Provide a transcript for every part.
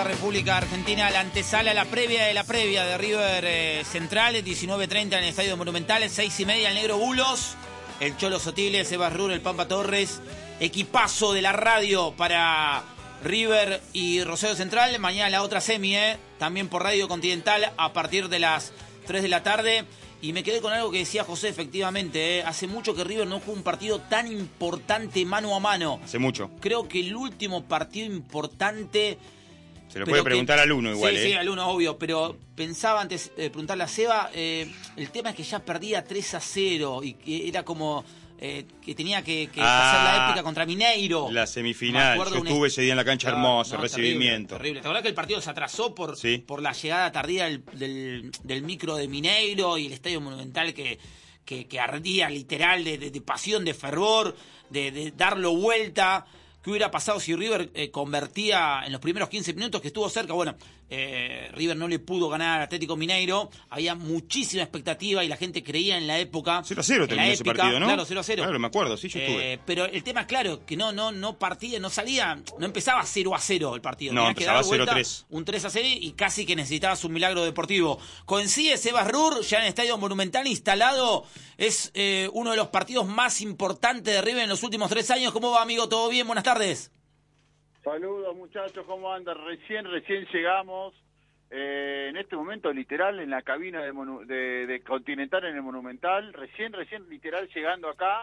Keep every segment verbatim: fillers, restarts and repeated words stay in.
República Argentina, la antesala, la previa de la previa de River eh, Central, diecinueve treinta en el Estadio Monumental, seis y media el Negro Bulos, el Cholo Sotile, Sebas Rur, el Pampa Torres, equipazo de la radio para River y Rosario Central. Mañana la otra semi, eh, también por Radio Continental a partir de las tres de la tarde. Y me quedé con algo que decía José, efectivamente, ¿eh? Hace mucho que River no juega un partido tan importante mano a mano. Hace mucho. Creo que el último partido importante... Se lo puede preguntar que, al uno igual, sí, ¿eh? Sí, al uno, obvio, pero pensaba antes de eh, preguntarle a Seba, eh, el tema es que ya perdía tres a cero y que era como... Eh, que tenía que, que ah, hacer la épica contra Mineiro. La semifinal, yo estuve un... ese día en la cancha, hermoso, no, recibimiento. Terrible, terrible. ¿Te acuerdas que el partido se atrasó por, ¿Sí? por la llegada tardía del, del, del micro de Mineiro y el Estadio Monumental que, que, que ardía literal de, de, de pasión, de fervor, de, de darlo vuelta? ¿Qué hubiera pasado si River eh, convertía en los primeros quince minutos, que estuvo cerca? Bueno, eh, River no le pudo ganar al Atlético Mineiro. Había muchísima expectativa y la gente creía en la época. cero a cero terminó ese partido, ¿no? Claro, cero a cero. Claro, me acuerdo, sí, yo estuve. Eh, pero el tema es claro, que no no no partía, no salía, no empezaba cero a cero el partido. No, Tenía empezaba que dar cero a vuelta, tres. Un tres a cero y casi que necesitabas un milagro deportivo. Coincide Sebas Rur, ya en el Estadio Monumental instalado. Es eh, uno de los partidos más importantes de River en los últimos tres años. ¿Cómo va, amigo? ¿Todo bien? Buenas tardes. Saludos, muchachos, ¿cómo andan? Recién, recién llegamos, eh, en este momento literal en la cabina de, Monu de, de Continental en el Monumental, recién, recién literal llegando acá.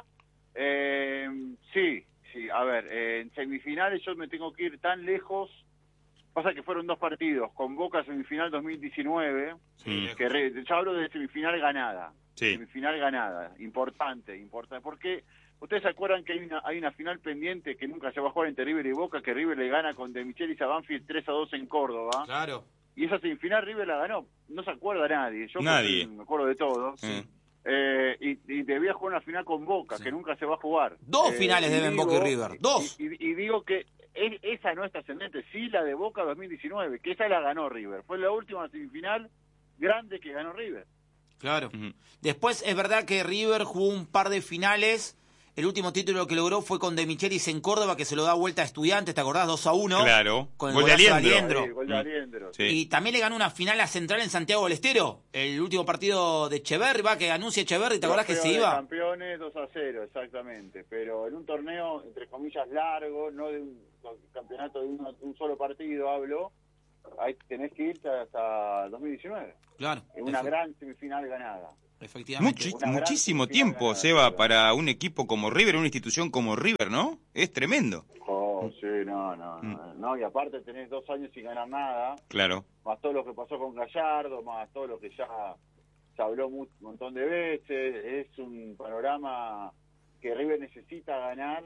Eh, sí, sí, a ver, eh, en semifinales yo me tengo que ir tan lejos, pasa que fueron dos partidos, con Boca semifinal dos mil diecinueve, sí. que re, yo hablo de semifinal ganada, sí. semifinal ganada, importante, importante, porque... ¿Ustedes se acuerdan que hay una, hay una final pendiente que nunca se va a jugar entre River y Boca, que River le gana con De Michelis a Banfield tres a dos en Córdoba? Claro. Y esa semifinal River la ganó. No se acuerda nadie. Yo nadie. Me acuerdo de todo. Sí. Eh, y, y debía jugar una final con Boca, sí. que nunca se va a jugar. Dos eh, finales deben Boca y River. Dos. Y, y, y digo que es, esa no es trascendente. Sí, la de Boca dos mil diecinueve, que esa la ganó River. Fue la última semifinal grande que ganó River. Claro. Uh-huh. Después es verdad que River jugó un par de finales. El último título que logró fue con De Michelis en Córdoba, que se lo da vuelta a Estudiantes, ¿te acordás? dos a uno. Claro. Con el gol de Aliendro. Aliendro. Sí, gol de Aliendro. Sí. Y también le ganó una final a Central en Santiago del Estero. El último partido de Echeverri, va, que anuncia Echeverri, ¿te acordás que se iba? Campeones dos a cero, exactamente. Pero en un torneo, entre comillas, largo, no de un campeonato de un, un solo partido, hablo, ahí tenés que irte hasta dos mil diecinueve. Claro. En una gran semifinal ganada. Efectivamente. Muchi muchísimo tiempo, Seba, para un equipo como River, una institución como River, ¿no? Es tremendo. Oh, sí, no, no, no, no, y aparte tenés dos años sin ganar nada. Claro. Más todo lo que pasó con Gallardo, más todo lo que ya se habló un montón de veces. Es un panorama que River necesita ganar.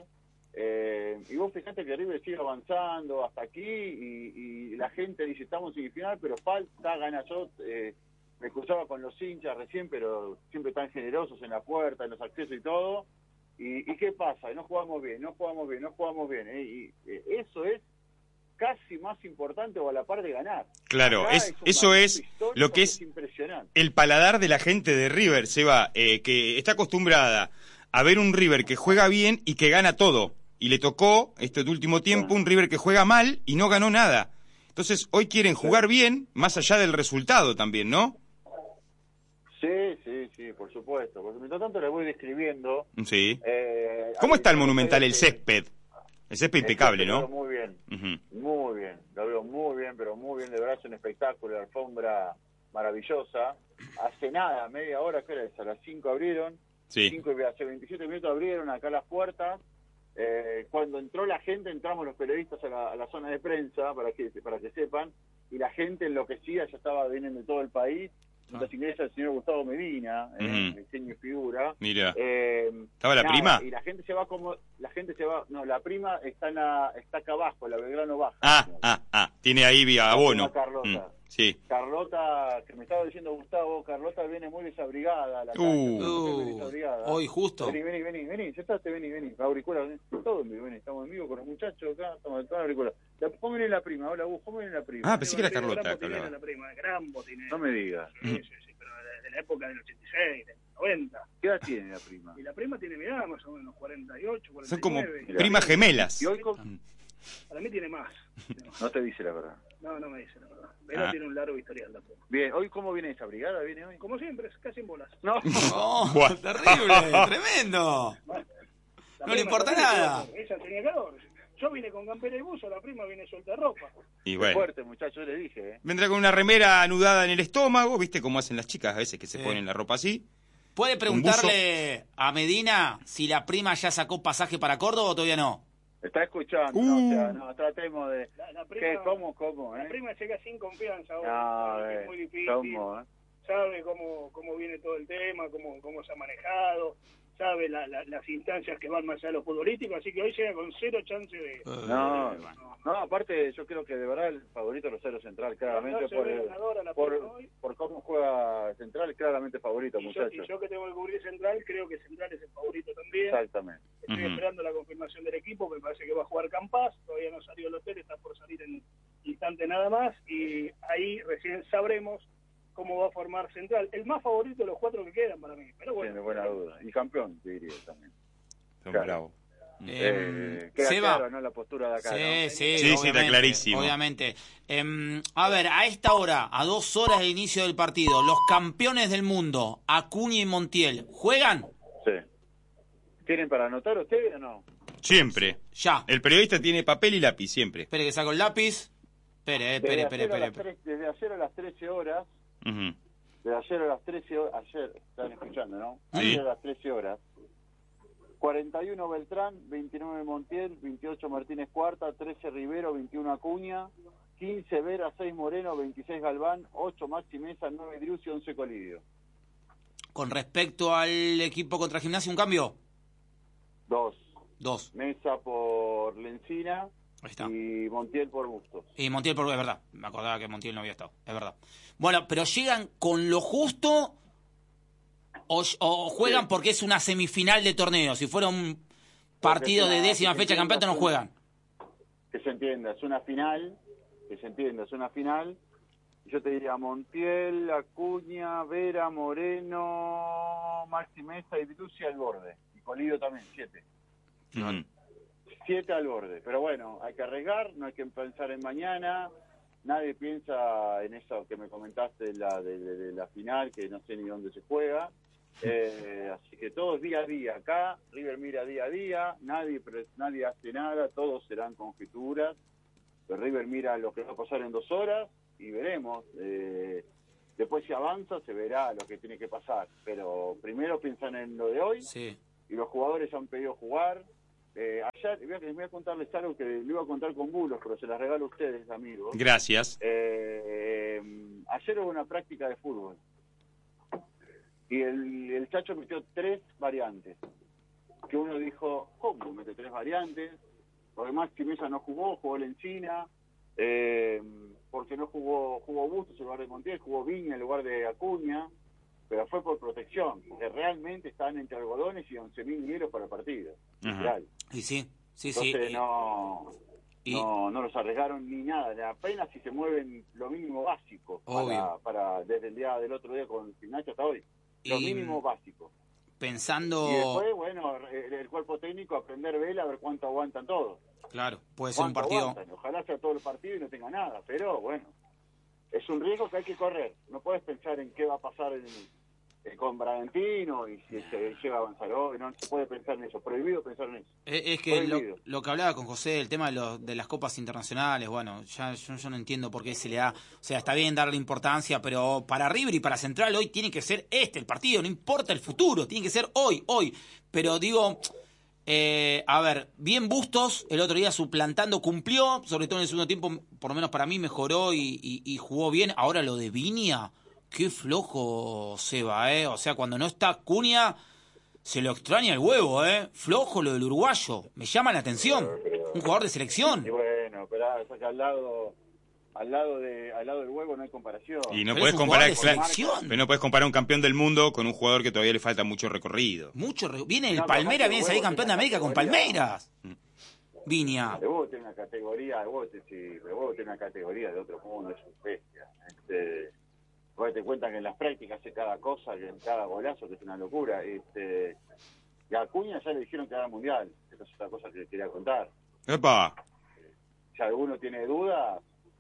Eh, y vos fijate que River sigue avanzando hasta aquí y, y la gente dice, estamos en semifinal, pero falta ganar. Yo... Eh, me cruzaba con los hinchas recién, pero siempre tan generosos en la puerta, en los accesos y todo. ¿Y, y qué pasa? No jugamos bien, no jugamos bien, no jugamos bien. ¿eh? Y eh, eso es casi más importante o a la par de ganar. Claro, es, es eso es lo que es, es impresionante. El paladar de la gente de River, Seba, eh, que está acostumbrada a ver un River que juega bien y que gana todo. Y le tocó, este último tiempo, bueno. un River que juega mal y no ganó nada. Entonces, hoy quieren jugar bien, más allá del resultado también, ¿no? Sí, sí, sí, por supuesto. Porque mientras tanto le voy describiendo. Sí. Eh, ¿Cómo está el Monumental, el césped? El césped impecable, ¿no? Lo veo muy bien, uh-huh. muy bien. Lo veo muy bien, pero muy bien de brazo, un espectáculo, la alfombra maravillosa. Hace nada, media hora, ¿qué era eso? A las cinco abrieron. Sí. cinco, hace veintisiete minutos abrieron acá las puertas. Eh, cuando entró la gente, entramos los periodistas a la, a la zona de prensa, para que para que sepan, y la gente enloquecida, ya estaba viniendo de todo el país. Entonces ingresa el señor Gustavo Medina, uh-huh. eh, diseño y figura. Mira. Eh, ¿Estaba la nada, prima? Y la gente se va como, la gente se va, no, la prima está en la, está acá abajo, la Belgrano baja. Ah, ¿no? ah, ah, tiene ahí vía abono. Carlota. Mm, sí. Carlota, que me estaba diciendo Gustavo, Carlota viene muy desabrigada a la casa. Uh, desabrigada. Hoy justo. Vení, vení, vení, vení, sentate, vení, vení, auricular, todo en vivo, vení, estamos en vivo con los muchachos acá, estamos en auricular. Póngale la prima, hola vos, póngale la prima. Ah, pensé que era Carlota. Gran botinera, la prima, gran botinera. No me digas. Sí, sí, sí, pero de, de la época del ochenta y seis, del noventa. ¿Qué edad tiene la prima? Y la prima tiene, mirá, más o menos cuarenta y ocho, cuarenta y nueve. Son como primas gemelas. ¿Y hoy con... Para mí tiene más. No te dice la verdad. No, no me dice la verdad. Vela Ah. tiene un largo historial la Puma. Bien, ¿hoy cómo viene esa brigada? ¿Viene hoy? Como siempre, es casi en bolas. No. ¡Oh, Buah. terrible! ¡Tremendo! Bueno, la No le prima importa también nada. tuvo- Ella tenía calor. Yo vine con campera y buzo, la prima viene suelta de ropa. Y Es bueno. fuerte, muchacho, yo le dije, ¿eh? Vendrá con una remera anudada en el estómago, ¿viste cómo hacen las chicas a veces que se Sí. ponen la ropa así? ¿Puede Un preguntarle a Medina si la prima ya sacó pasaje para Córdoba o todavía no? Está escuchando, Uh. no, o sea, no, tratemos de... La, la ¿Qué? prima, ¿Cómo, cómo, la eh? prima llega sin confianza No, ahora. eh, Es muy difícil. ¿cómo, eh? Sabe cómo, cómo viene todo el tema, cómo, cómo se ha manejado, sabe la, la, las instancias que van más allá de lo futbolístico, así que hoy llega con cero chance de... No, Eh, no, aparte yo creo que de verdad el favorito es Rosario Central, claramente No se por, ve el- ganadora la por, prima hoy. por cómo juega Central, claramente favorito, Y yo, muchachos. y yo que tengo que cubrir Central, creo que Central es el favorito también. Exactamente. Estoy Ujú. esperando la confirmación del equipo, me parece que va a jugar Campas, todavía no salió el hotel, está por salir en instante nada más, y ahí recién sabremos cómo va a formar Central. El más favorito de los cuatro que quedan para mí, pero bueno. Tiene buena duda. Y campeón, te diría también. Son Claro. bravos. Eh, Eh, queda Seba. claro, ¿no? La postura de acá, Sí, ¿no? sí, Sí, sí, está obviamente, clarísimo. Obviamente. Em, a ver, a esta hora, a dos horas del inicio del partido, los campeones del mundo, Acuña y Montiel, ¿juegan? Sí. ¿Tienen para anotar ustedes o no? Siempre. Ya. El periodista tiene papel y lápiz, siempre. Espere que saco el lápiz. Espere, eh, espere, Desde espere, ayer a espere. las espere. tres- Desde ayer a las trece horas, Ujú. desde ayer a las trece horas, ayer, están escuchando, ¿no? Sí. Ayer a las trece horas, cuarenta y uno Beltrán, veintinueve Montiel, veintiocho Martínez Cuarta, trece Rivero, veintiuno Acuña, quince Vera, seis Moreno, veintiséis Galván, ocho Maxi Mesa, nueve Driussi, once Colidio. Con respecto al equipo contra Gimnasia, ¿un cambio? Dos, Dos. Mesa por Lencina Ahí está. y Montiel por Bustos. Y Montiel, por es verdad. Me acordaba que Montiel no había estado. Es verdad. Bueno, pero llegan con lo justo o, o juegan Sí. porque es una semifinal de torneo. Si fuera un partido Porque de es una- décima que fecha de se campeonato, no entienda, juegan. Que se entienda, es una final, que se entienda, es una final. Yo te diría Montiel, Acuña, Vera, Moreno, Maxi Mesa y Driussi al borde. Y Colidio también, siete. Ujú. Siete al borde. Pero bueno, hay que arriesgar, no hay que pensar en mañana. Nadie piensa en eso que me comentaste de la, de, de- de la final, que no sé ni dónde se juega. Eh, así que todos día a día. Acá, River mira día a día, nadie, pre- nadie hace nada, todos serán conjeturas. Pero River mira lo que va a pasar en dos horas y veremos. Eh, después si avanza se verá lo que tiene que pasar. Pero primero piensan en lo de hoy Sí. y los jugadores han pedido jugar. Eh, ayer, voy a, les voy a contarles algo que le iba a contar con bulos, pero se las regalo a ustedes, amigos. Gracias. Eh, eh, ayer hubo una práctica de fútbol y el, el Chacho metió tres variantes. Que uno dijo, ¿cómo mete tres variantes? Porque Maxi Mesa no jugó, jugó Lencina, eh, porque no jugó jugó Bustos en lugar de Montiel, jugó Viña en lugar de Acuña, pero fue por protección, porque realmente estaban entre algodones y once mil hielos para el partido. Ajá. Real. Y sí, sí, sí. Entonces y- no, y- no, no los arriesgaron ni nada, apenas si se mueven lo mínimo básico para, Obvio. para desde el día del otro día con Gimnasia hasta hoy. Lo Y- mínimo básico. Pensando... Y después, bueno, el, el cuerpo técnico aprender vela a ver cuánto aguantan todos. Claro, puede ser un Cuánto partido... aguantan. Ojalá sea todo el partido y no tenga nada, pero bueno, es un riesgo que hay que correr. No puedes pensar en qué va a pasar en, en- con Bragantino y si se llega a avanzar hoy, no se puede pensar en eso, prohibido pensar en eso. Es, es que lo, Prohibido. lo que hablaba con José, el tema de, los, de las copas internacionales, bueno, ya yo, yo no entiendo por qué se le da, o sea, está bien darle importancia, pero para River y para Central hoy tiene que ser este el partido, no importa el futuro, tiene que ser hoy, hoy. Pero digo, eh, a ver, bien Bustos, el otro día suplantando, cumplió, sobre todo en el segundo tiempo, por lo menos para mí mejoró y, y, y jugó bien. Ahora lo de Viña, qué flojo Seba, ¿eh? O sea, cuando no está Cunha... Se lo extraña el huevo, ¿eh? Flojo lo del uruguayo. Me llama la atención. Un jugador de selección. Y bueno, pero ah, o sea que al lado, al lado de, al lado del huevo no hay comparación. Y no Pero puedes es un comparar, jugador de claro, selección. pero no puedes comparar un campeón del mundo con un jugador que todavía le falta mucho recorrido. Mucho re- Viene el No, pero Palmeiras, aparte viene a el salir huevo campeón de tiene América con categoría. Palmeiras. Viña. El huevo tiene una categoría, el huevo, te- sí, el huevo tiene una categoría de otro mundo, es un bestia. Este, vos te cuentan que en las prácticas hace cada cosa, que en cada golazo, que es una locura. Este, y a Acuña ya le dijeron que era mundial, esa es otra cosa que quería contar. ¡Epa! Si alguno tiene dudas,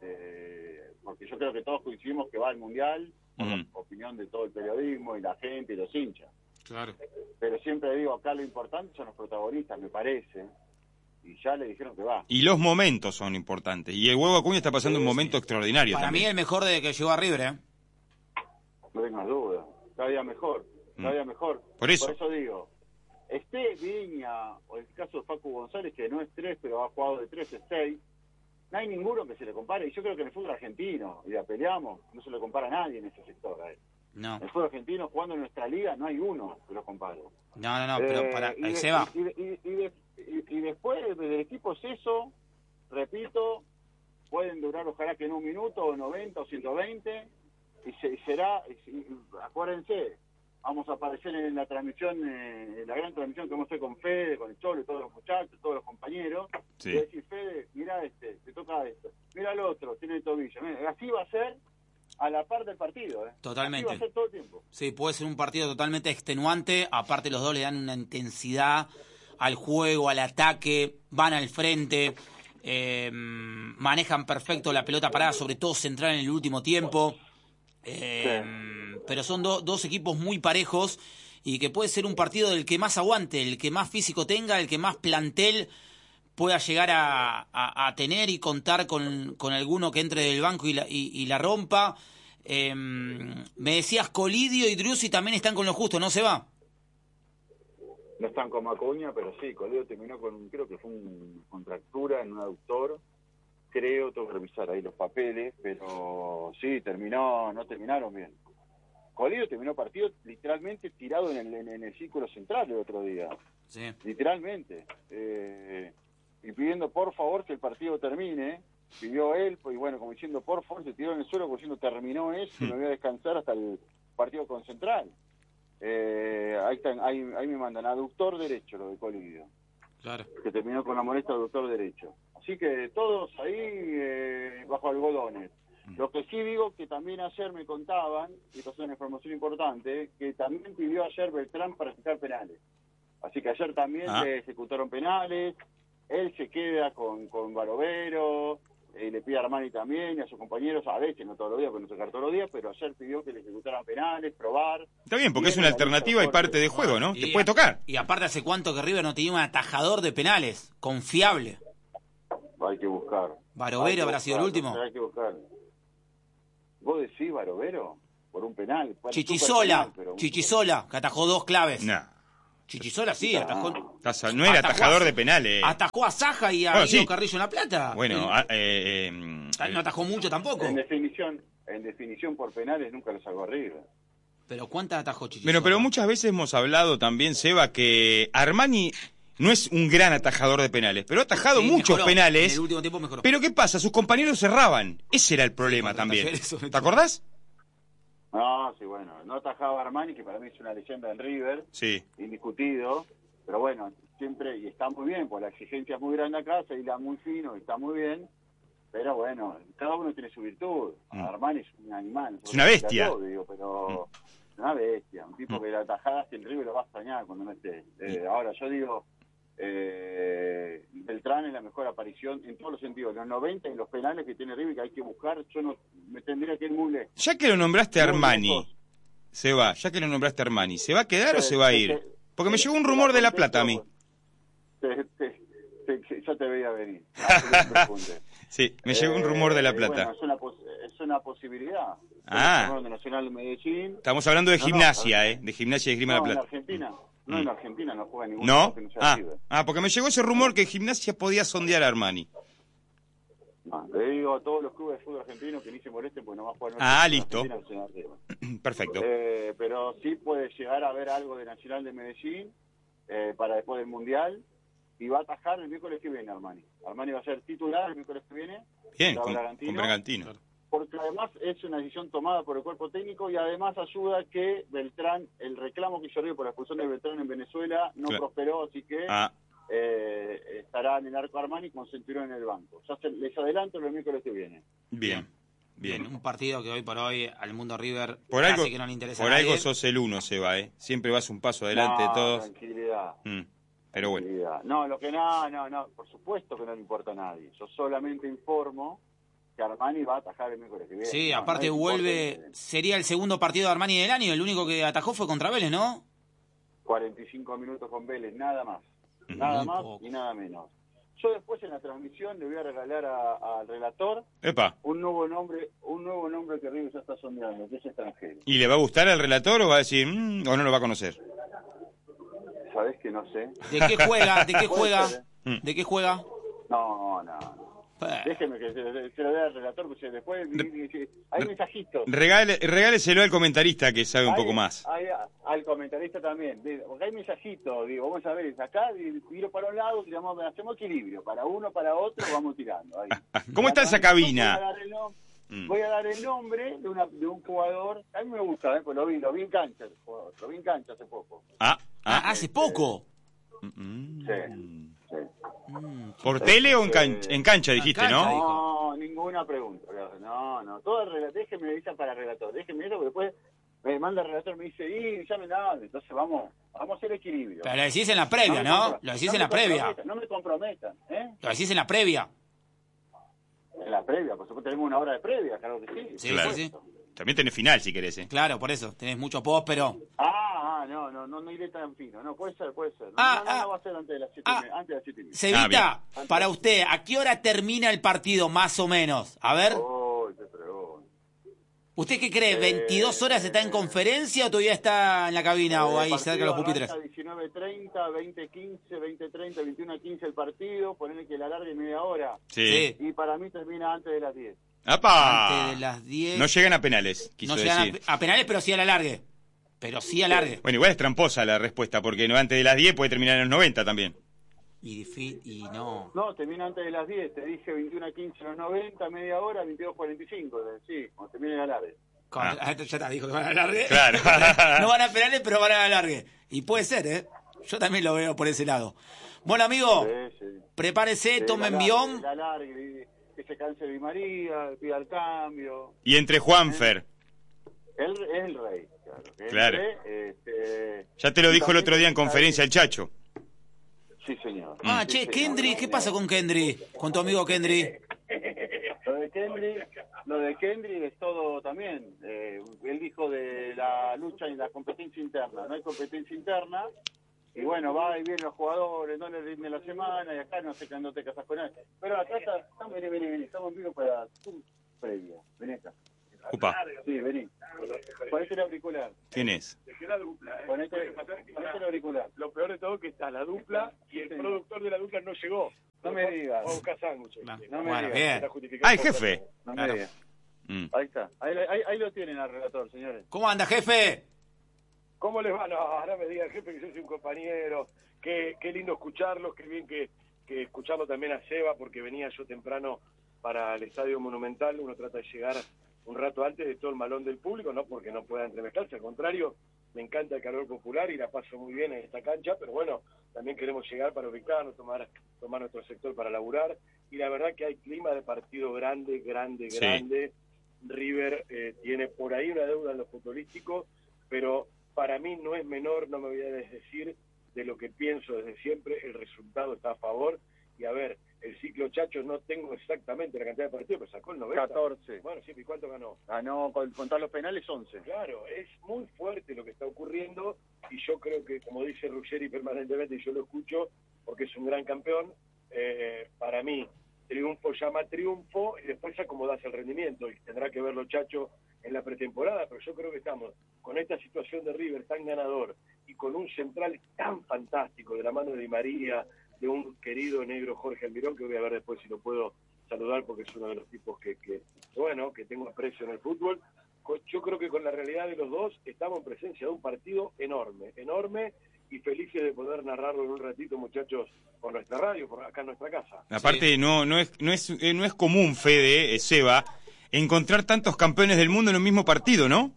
eh, porque yo creo que todos coincidimos que va al Mundial, por Mm. la opinión de todo el periodismo y la gente y los hinchas. Claro. Pero siempre digo, acá lo importante son los protagonistas, me parece, y ya le dijeron que va. Y los momentos son importantes. Y el Huevo Acuña está pasando un momento extraordinario Para también. mí el mejor desde que llegó a River, ¿eh? No tengas duda, cada día mejor, cada Mm. día mejor. Por eso. Por eso digo, esté Viña, o el caso de Facu González, que no es tres, pero ha jugado de tres, es seis, no hay ninguno que se le compare. Y yo creo que en el fútbol argentino, y la peleamos, no se le compara a nadie en ese sector. A él. No. En el fútbol argentino, jugando en nuestra liga, no hay uno que lo compare. No, no, no, pero Eh, para... y, Ahí de- se va. y, de- y, y de- y- y después del equipo es eso, repito, pueden durar ojalá que en un minuto, o noventa, o ciento veinte, y, se, y será, y- y- acuérdense, vamos a aparecer en la transmisión, eh, en la gran transmisión que vamos a hacer con Fede, con el Cholo, y todos los muchachos, todos los compañeros, Sí. y decir, Fede, mira este, te toca esto, mira el otro, tiene el tobillo, mira, así va a ser a la par del partido, ¿eh? Totalmente. Así va a ser todo el tiempo. Sí, puede ser un partido totalmente extenuante. Aparte, los dos le dan una intensidad al juego, al ataque, van al frente, eh, manejan perfecto la pelota parada, sobre todo central en el último tiempo. Eh, pero son do- dos equipos muy parejos y que puede ser un partido del que más aguante, el que más físico tenga, el que más plantel pueda llegar a, a, a tener y contar con, con alguno que entre del banco y la, y, y la rompa. Eh, me decías, Colidio y Driussi también están con lo justo, ¿no se va? No están como Acuña, pero sí, Colidio terminó con, creo que fue una contractura en un aductor, creo, tengo que revisar ahí los papeles, pero sí, terminó, no terminaron bien. Colidio terminó partido literalmente tirado en el, en, en el círculo central el otro día, Sí. literalmente, eh, y pidiendo por favor que el partido termine, pidió él, y bueno, como diciendo por favor, se tiró en el suelo, como diciendo terminó eso, y me voy a descansar hasta el partido con Central. Eh, ahí, están, ahí, ahí me mandan, aductor derecho lo de Colidio, Claro. que terminó con la molestia aductor derecho. Así que todos ahí eh, bajo algodones. Lo que sí digo que también ayer me contaban, y esto es una información importante, que también pidió ayer Beltrán para ejecutar penales. Así que ayer también Ah. le ejecutaron penales, él se queda con, con Barovero, eh, le pide a Armani también y a sus compañeros, a veces, no todos los días, porque no se todos los días, pero ayer pidió que le ejecutaran penales, probar. Está bien, porque es Tiene una la lista alternativa y fuerte. parte de juego, ¿no? Y- Te puede tocar. Y aparte, ¿hace cuánto que River no tenía un atajador de penales? Confiable. Hay que buscar. Barovero Hay que habrá sido el buscar, último. Hay que buscar. ¿Vos decís Barovero? Por un penal. Fue Chichisola, super penal, pero un- Chichisola, que atajó dos claves. No. Chichisola sí, atajó. Estás- No era Atajó atajador a- de penales. Atajó a Saja y a Bueno, Guido sí. Carrillo en La Plata. Bueno, Él- ah, eh, eh, no atajó mucho tampoco. En definición, en definición por penales nunca lo sacó arriba. Pero ¿cuántas atajó Chichisola? Bueno, pero muchas veces hemos hablado también, Seba, que Armani no es un gran atajador de penales, pero ha atajado Sí, muchos mejoró. En penales. el último tiempo mejoró. Pero ¿qué pasa? Sus compañeros cerraban. Ese era el problema contra también. Talleres, sobre ¿Te todo. acordás? No, sí, bueno, no atajaba Armani, que para mí es una leyenda en River, Sí. indiscutido, pero bueno, siempre, y está muy bien, porque la exigencia es muy grande acá, se hila muy fino, y está muy bien, pero bueno, cada uno tiene su virtud. Mm. Armani es un animal. Es una bestia. Todo, digo, pero una bestia, un tipo Mm. que la tajada que el River lo va a extrañar cuando no esté. Eh, ahora, yo digo, eh, Beltrán es la mejor aparición en todos los sentidos, los noventa y los penales que tiene River que hay que buscar, yo no me tendría que ir muy lejos. Ya que lo nombraste a Muy Armani, lejos. Seba, ya que lo nombraste a Armani, ¿se va a quedar o Sí, se va a sí, ir? sí. Porque me Sí, llegó un sí, rumor la de La contesto, Plata a mí. te- te- te- te- ya te veía venir. Ah, no te confundes. Sí, me llegó un rumor de La Eh, Plata. Bueno, es una, pos- es una posibilidad. Ah. El torneo Nacional de Medellín. Estamos hablando de No, no, gimnasia, a ver. ¿eh? De gimnasia y esgrima No, La en Plata. Argentina. No, Mm. en Argentina no juega ningún ¿No? equipo que no sea Ah, River. ah, porque me llegó ese rumor que gimnasia podía sondear a Armani. No, le digo a todos los clubes de fútbol argentinos que ni se molesten porque no va a jugar en Ah, Argentina, listo. Nacional de River. Perfecto. Eh, pero sí puede llegar a ver algo de Nacional de Medellín eh, para después del Mundial y va a atajar el miércoles que viene Armani. Armani va a ser titular el miércoles que viene Bien, contra con, Bragantino, con Bragantino. porque además es una decisión tomada por el cuerpo técnico y además ayuda que Beltrán, el reclamo que hizo River por la expulsión de Beltrán en Venezuela no Claro. prosperó, así que Ah, eh, estará en el arco Armani con cinturón en el banco. Ya se, les adelanto el miércoles que viene. bien, Bien, bien. un partido que hoy por hoy al mundo River Por casi algo, que no le interesa por a nadie. algo sos el uno, Seba, ¿eh? Siempre vas un paso adelante de No, todos. Tranquilidad. Mm, pero bueno. tranquilidad. No, lo que no, no, no, por supuesto que no le importa a nadie. Yo solamente informo que que Armani va a atajar el miércoles que viene. Sí, no, aparte no vuelve, importa, sería el segundo partido de Armani del año, el único que atajó fue contra Vélez, ¿no? cuarenta y cinco minutos con Vélez, nada más. Nada Muy más poco. y nada menos. Yo después en la transmisión le voy a regalar a- al relator Epa. un nuevo nombre, un nuevo nombre que River ya está sondeando, que es extranjero. ¿Y le va a gustar al relator o va a decir, mmm, o no lo va a conocer? ¿Sabés que no sé? ¿De qué juega? ¿De qué Puede juega? ser, ¿eh? ¿De qué juega? No, no, no. Eh, Déjeme que se, se lo dé al relator, porque después di- di- hay mensajitos. Regale, regáleselo al comentarista que sabe un Hay- poco más. hay- al comentarista también, de- porque hay mensajitos, digo, vamos a ver, acá di- tiro para un lado, tiramos, hacemos equilibrio, para uno, para otro, vamos tirando. Ahí. ¿Cómo está esa Voy cabina? a dar el, nom- Mm. voy a dar el nombre de, una, de un jugador, a mí me gusta, ¿eh? Pues lo vi, lo vi en cancha, el jugador, lo vi en cancha hace poco. Ah, ah, ah. hace poco. Mm. Sí, sí. Mm, ¿Por tele o en cancha, en cancha dijiste, cancha, no? dijo. No, ninguna pregunta. No, no. Todo el relator, déjeme me dicen para el relator. Déjeme eso, porque después me manda el relator, me dice, y ya me da. Entonces vamos, vamos a hacer equilibrio. Pero lo decís en la previa, me ¿no? compro- Lo decís no en me la previa. comprometan, No me comprometan, ¿eh? Lo decís en la previa. En la previa, por supuesto tenemos una hora de previa, claro que sí. Sí, Claro. sí, sí. También tenés final si querés, ¿eh? Claro, por eso. Tenés mucho post, pero... Ah, ah, no, no, no, no iré tan fino. No, puede ser, puede ser. No, Ah, no, no, ah. no va a ser antes de las siete Ah. y media, antes de las siete y media. Cevita, Ah, para usted, ¿a qué hora termina el partido, más o menos? A ver, Uy, te pregunto. ¿usted qué cree? Eh, ¿veintidós horas está en conferencia o todavía está en la cabina o El ahí cerca de partido los pupitres? arranca diecinueve treinta, veinte quince, veinte treinta, veintiuno quince el partido, ponerle que la alargue media hora. Sí. Y para mí termina antes de las diez. ¡Apa! Antes de las diez. No llegan a penales, quiso No llegan decir. a, a penales, pero sí a la largue. Pero sí a largue. Bueno, igual es tramposa la respuesta, porque no antes de las diez puede terminar en los noventa también. Y, difi- y no. No, termina antes de las diez. Te dije veintiuno quince los noventa, media hora, veintidós cuarenta y cinco. Sí, cuando termine la alargue. Con- Ah. Ya te dijo que van a la largue. Claro. No van a penales, pero van a la largue. Y puede ser, ¿eh? Yo también lo veo por ese lado. Bueno, amigo, Sí, sí. prepárese, Sí, tome la envión. alargue, la alargue, que se canse Di María, pida el cambio. Y entre Juanfer, Él es el rey. Claro. que él Claro. es, este, ya te lo y dijo el también otro día en está conferencia ahí. el Chacho. Sí, señor. Ah, Sí, che, señor. Kendry, ¿qué pasa con Kendry? Con tu amigo Kendry. Lo de Kendry, lo de Kendry es todo también. Eh, él dijo de la lucha y la competencia interna. No hay competencia interna. Y bueno, va y vienen los jugadores, no les rinde la semana y acá no sé qué no te casas con él. Pero acá está, estamos, vení, vení, vení, estamos vivos para tu previa. Vení acá. Upa, Sí, vení. Ponete el auricular. ¿quién es? Dejé la dupla, ¿eh? Ponete, ponete el auricular. Lo peor de todo es que está la dupla y el Sí. productor de la dupla no llegó. No me digas. Vamos a buscar sándwiches. No, No me bueno, digas. bien. Está justificado ¡Ay, por- jefe! No me Claro. digas. Mm. Ahí está. Ahí, ahí, ahí lo tienen al relator, señores. ¿Cómo anda, jefe? ¿Cómo les va? No, ahora me diga, jefe, que yo soy un compañero. Qué, qué lindo escucharlos, qué bien que, que escucharlo también a Seba, porque venía yo temprano para el Estadio Monumental. Uno trata de llegar un rato antes de todo el malón del público, no porque no pueda entremezclarse, al contrario, me encanta el calor popular y la paso muy bien en esta cancha, pero bueno, también queremos llegar para ubicarnos, tomar, tomar nuestro sector para laburar, y la verdad que hay clima de partido grande, grande, Sí. grande. River eh, tiene por ahí una deuda en lo futbolístico, pero para mí no es menor, no me voy a desdecir de lo que pienso desde siempre, el resultado está a favor, y a ver, el ciclo Chacho no tengo exactamente la cantidad de partidos, pero sacó el noventa. catorce. Bueno, sí, ¿y cuánto ganó? Ganó, con contar los penales, once. Claro, es muy fuerte lo que está ocurriendo, y yo creo que, como dice Ruggeri permanentemente, y yo lo escucho, porque es un gran campeón, eh, para mí, triunfo llama triunfo, y después acomodás el rendimiento, y tendrá que verlo Chacho en la pretemporada, pero yo creo que estamos con esta situación de River tan ganador, y con un central tan fantástico, de la mano de Di María, de un querido negro Jorge Almirón, que voy a ver después si lo puedo saludar, porque es uno de los tipos que, que bueno, que tengo aprecio en el fútbol. Yo creo que con la realidad de los dos estamos en presencia de un partido enorme, enorme, y felices de poder narrarlo en un ratito, muchachos, por nuestra radio, por acá en nuestra casa. Aparte, no, no, es, no, es, eh, no es común, Fede, eh, Seba, encontrar tantos campeones del mundo en un mismo partido, ¿no?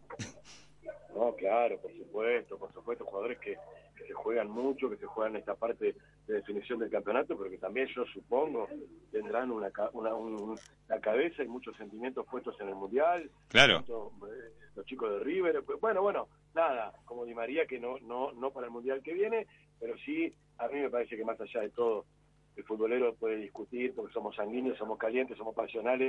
No, claro, por supuesto, por supuesto, jugadores que, que se juegan mucho, que se juegan esta parte de definición del campeonato, pero que también yo supongo tendrán una, ca- una un- la cabeza y muchos sentimientos puestos en el Mundial. Claro. Tanto, eh, los chicos de River, pues, bueno, bueno, nada, como Di María, que no, no, no para el Mundial que viene, pero sí, a mí me parece que más allá de todo, el futbolero puede discutir, porque somos sanguíneos, somos calientes, somos pasionales,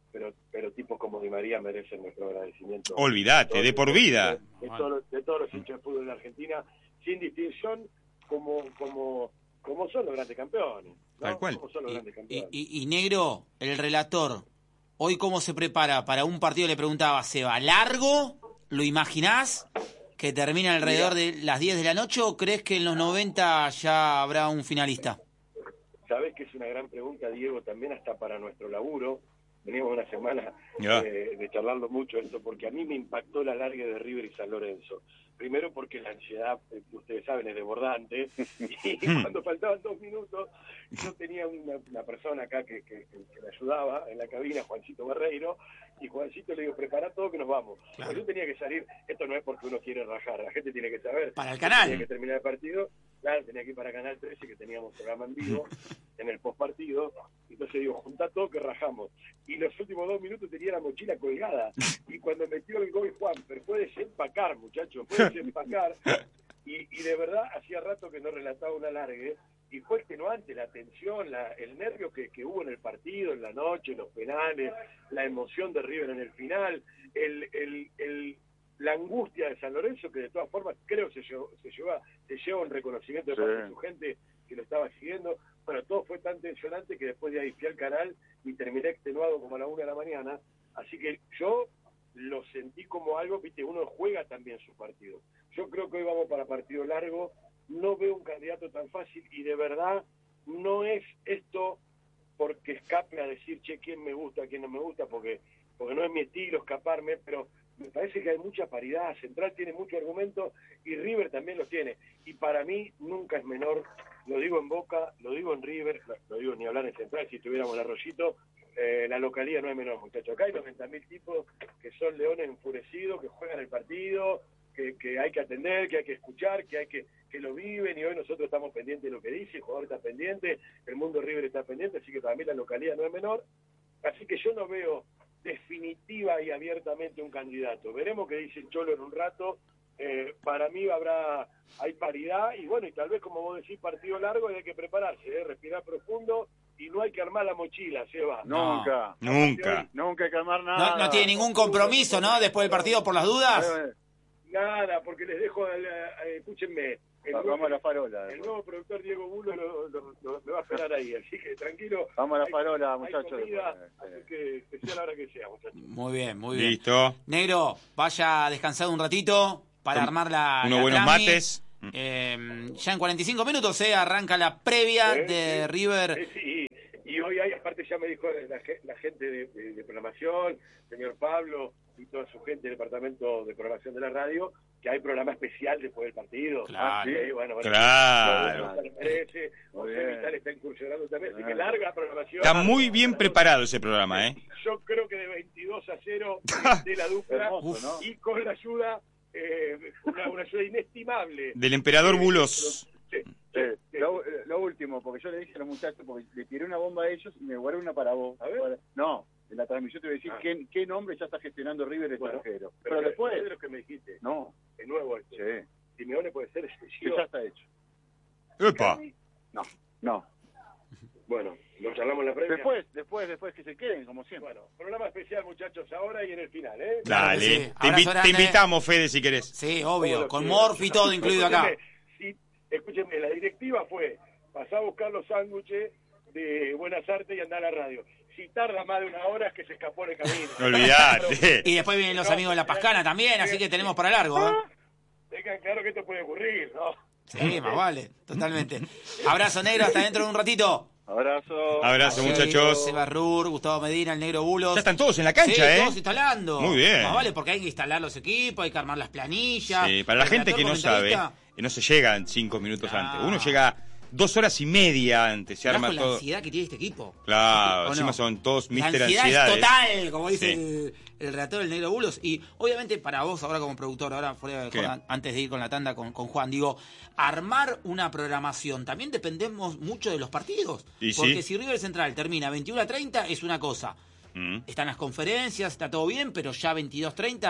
pero pero tipos como Di María merecen nuestro agradecimiento. Olvídate, de por vida. De, de, todos, los, de todos los hinchas de fútbol en Argentina, sin distinción, como como como son los grandes campeones, ¿no? Tal cual. Como son los Y, grandes campeones. y, y, y Negro, el relator, hoy cómo se prepara para un partido, le preguntaba, ¿se va largo? ¿Lo imaginás? ¿Que termina alrededor Mira, de las diez de la noche o crees que en los noventa ya habrá un finalista? Sabés que es una gran pregunta, Diego, también hasta para nuestro laburo. Venimos una semana yeah. eh, de charlarlo mucho esto, porque a mí me impactó la larga de River y San Lorenzo. Primero porque la ansiedad, eh, ustedes saben, es desbordante. Y cuando faltaban dos minutos, yo tenía una, una persona acá que, que, que me ayudaba en la cabina, Juancito Barreiro, y Juancito le digo, prepara todo que nos vamos. Claro. Pues yo tenía que salir, esto no es porque uno quiere rajar, la gente tiene que saber. Para el canal. Tenía que terminar el partido, claro, tenía que ir para Canal trece, que teníamos programa en vivo, en el postpartido. Entonces digo, juntá todo que rajamos. Y los últimos dos minutos tenía la mochila colgada. Y cuando metió el gol Juan, pero fue desempacar, muchachos, fue desempacar. Y, y de verdad, hacía rato que no relataba un alargue. Y fue extenuante la tensión, la, el nervio que, que hubo en el partido, en la noche, los penales, la emoción de River en el final, el, el, el, la angustia de San Lorenzo, que de todas formas creo se llevó, se lleva, se lleva un reconocimiento de parte sí. de su gente que lo estaba siguiendo. Bueno, todo fue tan tensionante que después de ahí fui al canal y terminé extenuado como a la una de la mañana. Así que yo lo sentí como algo, viste, uno juega también su partido. Yo creo que hoy vamos para partido largo. No veo un candidato tan fácil y de verdad no es esto porque escape a decir, che, quién me gusta, quién no me gusta, porque porque no es mi estilo escaparme, pero me parece que hay mucha paridad. Central tiene mucho argumento y River también los tiene. Y para mí nunca es menor, lo digo en Boca, lo digo en River, lo digo ni hablar en Central, si tuviéramos el Arroyito, eh, la localía no es menor, muchachos. Acá hay noventa mil tipos que son leones enfurecidos, que juegan el partido, que, que hay que atender, que hay que escuchar, que hay que que lo viven, y hoy nosotros estamos pendientes de lo que dice, el jugador está pendiente, el mundo River está pendiente, así que para mí la localidad no es menor. Así que yo no veo definitiva y abiertamente un candidato. Veremos qué dice el Cholo en un rato. Eh, para mí habrá, hay paridad, y bueno, y tal vez como vos decís, partido largo y hay que prepararse, ¿eh? Respirar profundo, y no hay que armar la mochila, Seba. Nunca. No, nunca. Nunca hay que armar nada. No, no tiene ningún compromiso, ¿no? Después del partido por las dudas. Nada, porque les dejo, a la, a, escúchenme, el vamos nuevo, a la farola. El nuevo productor Diego Bulo lo, lo, lo, me va a esperar ahí, así que tranquilo. Vamos a la hay, farola, hay muchachos. Comida, así que, que sea la hora que sea, muchachos. Muy bien, muy bien. Listo. Negro, vaya a descansar un ratito para Tom, armar la unos la buenos trami. mates. Eh, ya en cuarenta y cinco minutos eh, arranca la previa ¿Eh? de sí, River. Sí, y, y hoy hay, aparte ya me dijo la, la gente de, de, de programación, señor Pablo y toda su gente del departamento de programación de la radio, que hay programa especial después del partido. Claro, sí, bueno, bueno, claro. Merece, José Vital está incursionando también, así que larga programación. Está muy bien preparado ese programa, ¿eh? Yo creo que de veintidós a cero de la dupla, hermoso, ¿no? Y con la ayuda, eh, una, una ayuda inestimable. Del emperador Bulos. Sí, sí, sí. Lo, lo último, porque yo le dije a los muchachos, porque le tiré una bomba a ellos y me guardé una para vos. A ver. Para... No. En la transmisión te voy a decir ah. qué, qué nombre ya está gestionando River extranjero. Bueno, pero, pero después de lo que me dijiste. No. De nuevo este. Sí. Simeone puede ser excesivo. Ya está hecho. ¡Epa! No, no. Bueno, lo charlamos en la previa. Después, después, después que se queden, como siempre. Bueno, programa especial, muchachos, ahora y en el final, ¿eh? Dale. Sí. Te, invi te invitamos, Fede, si querés. Sí, obvio. Con Morphy y todo incluido acá. Sí, escúchenme, la directiva fue pasar a buscar los sándwiches de Buenas Artes y andar a la radio. Si tarda más de una hora es que se escapó en el camino. No olvidate. Y después vienen los amigos de La Pascana también, así que tenemos para largo, ¿eh? Tengan claro que esto puede ocurrir, ¿no? Sí, más vale, totalmente. Abrazo, Negro, hasta dentro de un ratito. Abrazo. Abrazo, sí, muchachos. Seba Rur, Gustavo Medina, el Negro Bulos. Ya están todos en la cancha, sí, ¿eh? todos instalando. Muy bien. Más vale, porque hay que instalar los equipos, hay que armar las planillas. Sí, para la gente que no sabe, que no se llegan cinco minutos ah. antes. Uno llega dos horas y media antes, se arma con todo. La ansiedad que tiene este equipo. Claro, encima no? son todos mister Ansiedad ansiedades. Es total, como dice sí. el, el relator del Negro Bulos. Y obviamente para vos, ahora como productor, ahora fuera de Juan, antes de ir con la tanda con, con Juan, digo, armar una programación, también dependemos mucho de los partidos. ¿Y porque sí? si River Central termina veintiuno a treinta es una cosa. Mm. Están las conferencias, está todo bien, pero ya veintidós treinta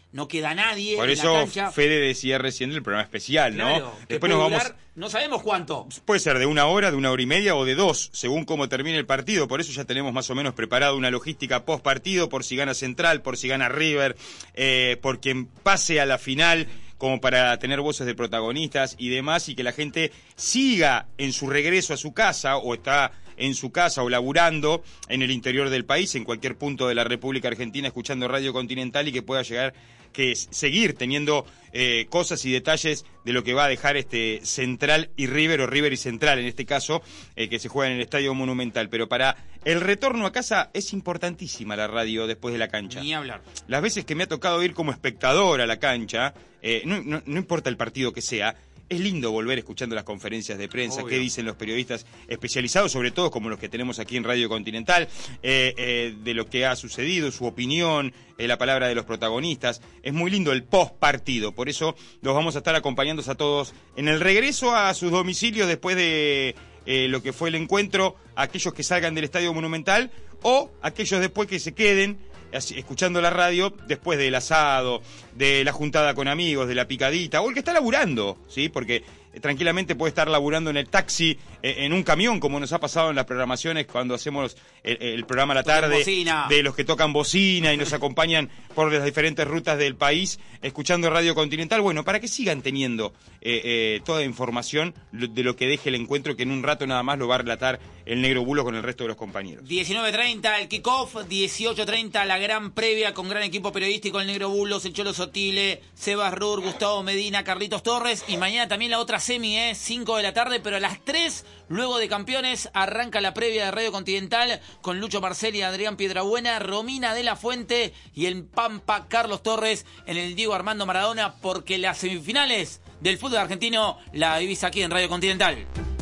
no queda nadie Por en eso la cancha. Fede decía recién el programa especial, ¿no? Claro, que Después puede nos vamos... durar, no sabemos cuánto. Puede ser de una hora, de una hora y media o de dos, según cómo termine el partido. Por eso ya tenemos más o menos preparado una logística post partido, por si gana Central, por si gana River, eh, por quien pase a la final, como para tener voces de protagonistas y demás, y que la gente siga en su regreso a su casa, o está en su casa o laburando en el interior del país, en cualquier punto de la República Argentina, escuchando Radio Continental, y que pueda llegar, que es seguir teniendo eh, cosas y detalles de lo que va a dejar este Central y River, o River y Central en este caso, eh, que se juega en el Estadio Monumental. Pero para el retorno a casa es importantísima la radio después de la cancha. Ni hablar. Las veces que me ha tocado ir como espectador a la cancha, eh, no, no, no importa el partido que sea, es lindo volver escuchando las conferencias de prensa, Obvio. qué dicen los periodistas especializados, sobre todo como los que tenemos aquí en Radio Continental, eh, eh, de lo que ha sucedido, su opinión, eh, la palabra de los protagonistas. Es muy lindo el post partido, por eso los vamos a estar acompañando a todos en el regreso a sus domicilios después de eh, lo que fue el encuentro, aquellos que salgan del Estadio Monumental o aquellos después que se queden escuchando la radio después del asado, de la juntada con amigos, de la picadita, o el que está laburando, ¿sí? Porque eh, tranquilamente puede estar laburando en el taxi, eh, en un camión, como nos ha pasado en las programaciones cuando hacemos el, el programa a la tarde, de los que tocan bocina y nos acompañan por las diferentes rutas del país, escuchando Radio Continental. Bueno, para que sigan teniendo eh, eh, toda información de lo que deje el encuentro, que en un rato nada más lo va a relatar el Negro Bulo con el resto de los compañeros. diecinueve treinta el kickoff, dieciocho treinta la gran previa con gran equipo periodístico, el Negro Bulos, el Cholo Sotile, Sebas Rur, Gustavo Medina, Carlitos Torres, y mañana también la otra semi, ¿eh? cinco de la tarde, pero a las tres, luego de Campeones, arranca la previa de Radio Continental con Lucho Marcelli, Adrián Piedrabuena, Romina de la Fuente y el Pampa Carlos Torres en el Diego Armando Maradona, porque las semifinales del fútbol argentino la vivís aquí en Radio Continental.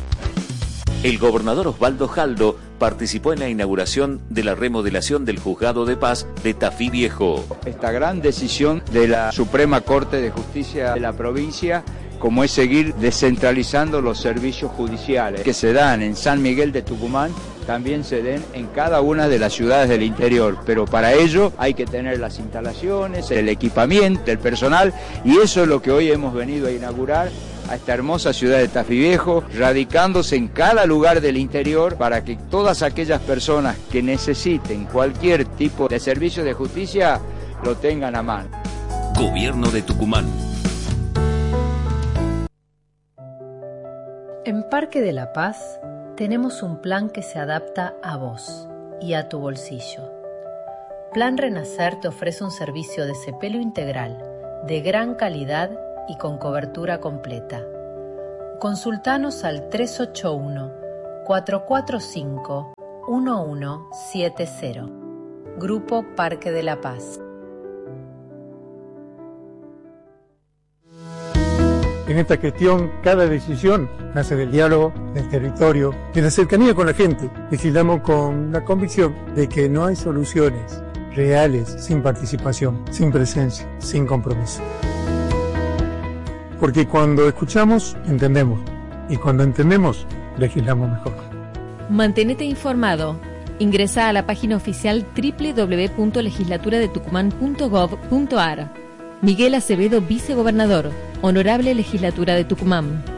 El gobernador Osvaldo Jaldo participó en la inauguración de la remodelación del Juzgado de Paz de Tafí Viejo. Esta gran decisión de la Suprema Corte de Justicia de la provincia, como es seguir descentralizando los servicios judiciales que se dan en San Miguel de Tucumán, también se den en cada una de las ciudades del interior, pero para ello hay que tener las instalaciones, el equipamiento, el personal, y eso es lo que hoy hemos venido a inaugurar a esta hermosa ciudad de Tafí Viejo, radicándose en cada lugar del interior para que todas aquellas personas que necesiten cualquier tipo de servicio de justicia lo tengan a mano. Gobierno de Tucumán. En Parque de la Paz tenemos un plan que se adapta a vos y a tu bolsillo. Plan Renacer te ofrece un servicio de cepelo integral, de gran calidad y con cobertura completa. Consultanos al tres ocho uno, cuatro cuatro cinco, uno uno siete cero. Grupo Parque de la Paz. En esta gestión, cada decisión nace del diálogo, del territorio, de la cercanía con la gente. Legislamos con la convicción de que no hay soluciones reales sin participación, sin presencia, sin compromiso. Porque cuando escuchamos, entendemos. Y cuando entendemos, legislamos mejor. Mantenete informado. Ingresa a la página oficial doble u doble u doble u punto legislatura de tucumán punto gov punto ar. Miguel Acevedo, vicegobernador. Honorable Legislatura de Tucumán.